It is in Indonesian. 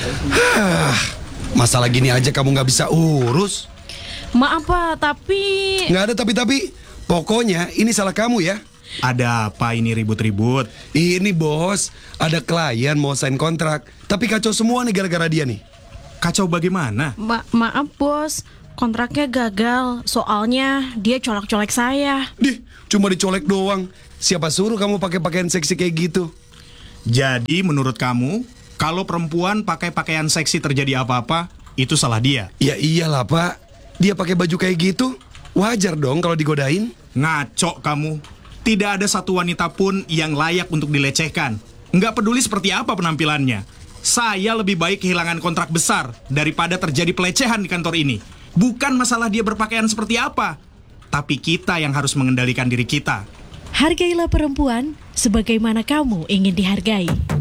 Masalah gini aja kamu nggak bisa urus. Maaf Pak, tapi... Nggak ada tapi. Pokoknya ini salah kamu ya. Ada apa ini ribut-ribut? Ini bos, ada klien mau sign kontrak, tapi kacau semua nih gara-gara dia nih. Kacau bagaimana? Maaf bos, kontraknya gagal. Soalnya dia colek-colek saya. Cuma dicolek doang. Siapa suruh kamu pakai pakaian seksi kayak gitu? Jadi menurut kamu, kalau perempuan pakai pakaian seksi terjadi apa-apa, itu salah dia? Ya iyalah pak, dia pakai baju kayak gitu, wajar dong kalau digodain. Ngaco kamu. Tidak ada satu wanita pun yang layak untuk dilecehkan. Nggak peduli seperti apa penampilannya. Saya lebih baik kehilangan kontrak besar daripada terjadi pelecehan di kantor ini. Bukan masalah dia berpakaian seperti apa, tapi kita yang harus mengendalikan diri kita. Hargailah perempuan sebagaimana kamu ingin dihargai.